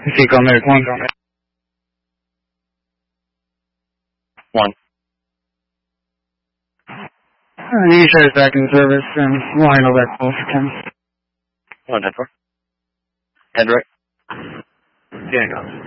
Seco American 1. 1. You sure it's back in service, and we'll handle that call for 10. 1, 10-4. Head right. Yeah,